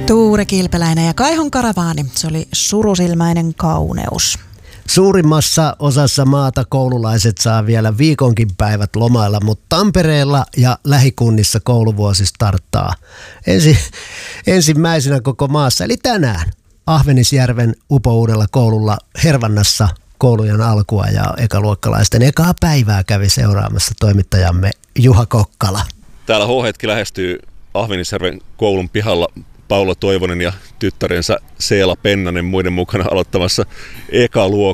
Tuure Kilpeläinen ja Kaihon karavaani. Se oli Surusilmäinen kauneus. Suurimmassa osassa maata koululaiset saa vielä viikonkin päivät lomailla, mutta Tampereella ja lähikunnissa kouluvuosi starttaa ensimmäisenä koko maassa, eli tänään Ahvenisjärven Upouudella koululla Hervannassa koulujen alkua ja ekaluokkalaisten ekaa päivää kävi seuraamassa toimittajamme Juha Kokkala. Täällä H-hetki lähestyy Ahvenisjärven koulun pihalla Paula Toivonen ja tyttärensä Seela Pennanen muiden mukana aloittamassa ekaluokkaa.